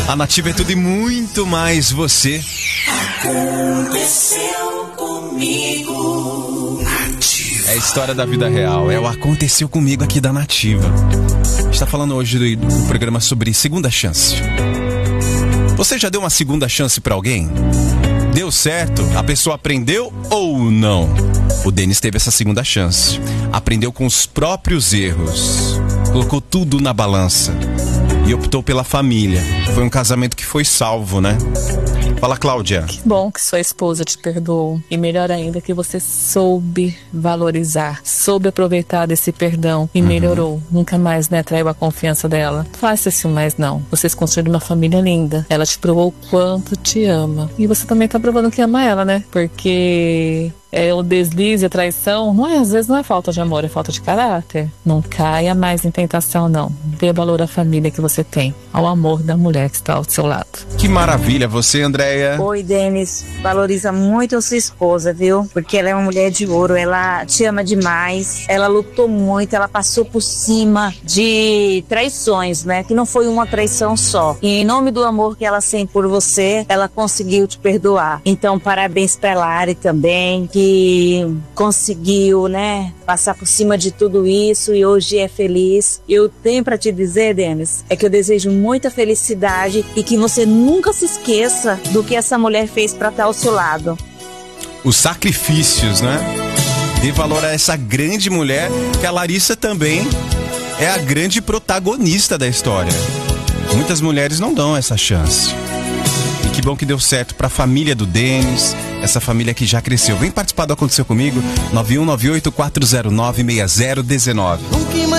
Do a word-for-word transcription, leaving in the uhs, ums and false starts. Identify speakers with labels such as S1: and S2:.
S1: A Nativa é tudo e muito mais você.
S2: Aconteceu comigo.
S1: É a história da vida real, é o Aconteceu Comigo aqui da Nativa. A gente tá falando hoje do, do programa sobre segunda chance. Você já deu uma segunda chance pra alguém? Deu certo? A pessoa aprendeu ou não? O Denis teve essa segunda chance. Aprendeu com os próprios erros. Colocou tudo na balança. E optou pela família. Foi um casamento que foi salvo, né? Fala, Cláudia.
S3: Que bom que sua esposa te perdoou. E melhor ainda que você soube valorizar, soube aproveitar desse perdão e uhum. melhorou. Nunca mais, né, traiu a confiança dela. Faça isso mais não. Vocês construíram uma família linda. Ela te provou o quanto te ama. E você também tá provando que ama ela, né? Porque... é o deslize, a traição, não é, às vezes não é falta de amor, é falta de caráter. Não caia mais em tentação, não. Dê valor à família que você tem, ao amor da mulher que está ao seu lado.
S1: Que maravilha, você, Andréia.
S4: Oi, Denis, valoriza muito a sua esposa, viu? Porque ela é uma mulher de ouro, ela te ama demais, ela lutou muito, ela passou por cima de traições, né? Que não foi uma traição só. E em nome do amor que ela sente por você, ela conseguiu te perdoar. Então, parabéns pra Lari também, que conseguiu, né, passar por cima de tudo isso e hoje é feliz. Eu tenho pra te dizer, Denis, é que eu desejo muita felicidade e que você nunca se esqueça do que essa mulher fez pra estar ao seu lado.
S1: Os sacrifícios, né? Dê valor a essa grande mulher, que a Larissa também é a grande protagonista da história. Muitas mulheres não dão essa chance. E que bom que deu certo pra família do Denis, essa família que já cresceu. Vem participar do Aconteceu Comigo, nove um nove oito quatro zero nove seis zero um nove.